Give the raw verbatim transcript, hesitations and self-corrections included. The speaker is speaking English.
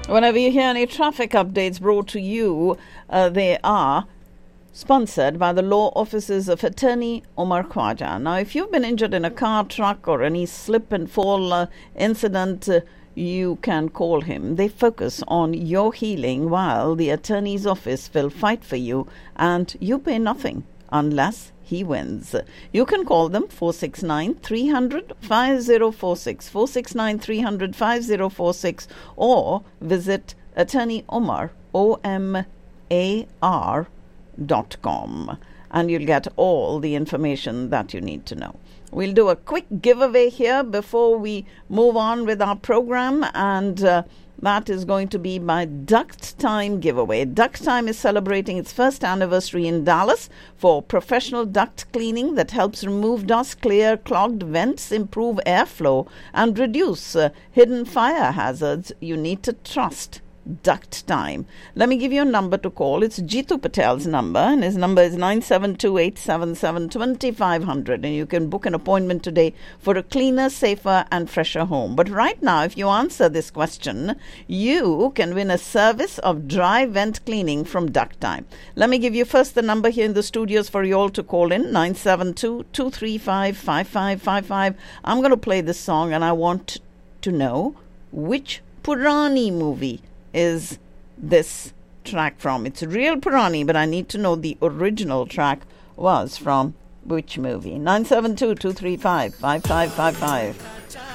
Whenever you hear any traffic updates brought to you, uh, they are sponsored by the law offices of Attorney Omar Khwaja. Now, if you've been injured in a car, truck, or any slip and fall uh, incident, uh, you can call him. They focus on your healing while the attorney's office will fight for you, and you pay nothing unless he wins. You can call them four six nine, three hundred, five zero four six, four six nine, three hundred, five zero four six, or visit Attorney Omar, O M A R dot com, and you'll get all the information that you need to know. We'll do a quick giveaway here before we move on with our program, and uh, that is going to be my Duct Time giveaway. Duct Time is celebrating its first anniversary in Dallas for professional duct cleaning that helps remove dust, clear clogged vents, improve airflow, and reduce uh, hidden fire hazards. You need to trust Duct Time. Let me give you a number to call. It's Jitu Patel's number, and his number is nine seven two, eight seven seven, two five zero zero, and you can book an appointment today for a cleaner, safer, and fresher home. But right now, if you answer this question, you can win a service of dry vent cleaning from Duct Time. Let me give you first the number here in the studios for you all to call in, nine seven two, two three five, five five five five. I'm going to play this song, and I want to know which Purani movie is this track from. It's real Purani, but I need to know the original track was from which movie. nine seven two, two three five, five five five five.